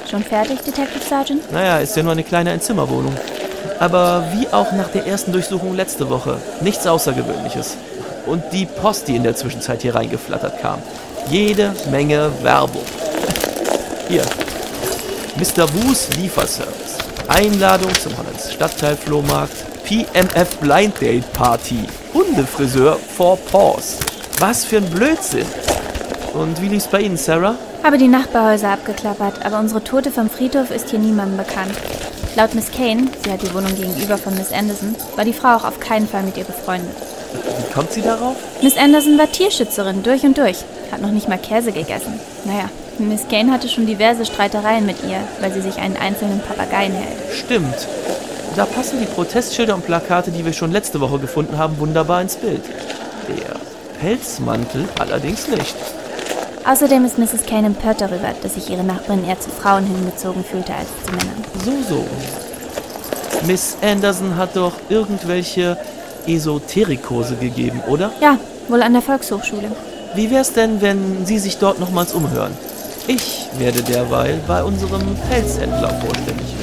Schon fertig, Detective Sergeant? Naja, ist ja nur eine kleine Einzimmerwohnung. Aber wie auch nach der ersten Durchsuchung letzte Woche, nichts Außergewöhnliches. Und die Post, die in der Zwischenzeit hier reingeflattert kam. Jede Menge Werbung. Hier, Mr. Wu's Lieferservice. Einladung zum Hollands Stadtteil-Flohmarkt. PMF Blind Date Party. Hundefriseur for Paws. Was für ein Blödsinn. Und wie lief's bei Ihnen, Sarah? Habe die Nachbarhäuser abgeklappert, aber unsere Tote vom Friedhof ist hier niemandem bekannt. Laut Miss Kane, sie hat die Wohnung gegenüber von Miss Anderson, war die Frau auch auf keinen Fall mit ihr befreundet. Wie kommt sie darauf? Miss Anderson war Tierschützerin, durch und durch. Hat noch nicht mal Käse gegessen. Naja, Miss Kane hatte schon diverse Streitereien mit ihr, weil sie sich einen einzelnen Papageien hält. Stimmt. Da passen die Protestschilder und Plakate, die wir schon letzte Woche gefunden haben, wunderbar ins Bild. Der Pelzmantel allerdings nicht. Außerdem ist Mrs. Kane empört darüber, dass sich ihre Nachbarin eher zu Frauen hingezogen fühlte als zu Männern. So. Miss Anderson hat doch irgendwelche Esoterikkurse gegeben, oder? Ja, wohl an der Volkshochschule. Wie wär's denn, wenn Sie sich dort nochmals umhören? Ich werde derweil bei unserem Pelzhändler vorstellig.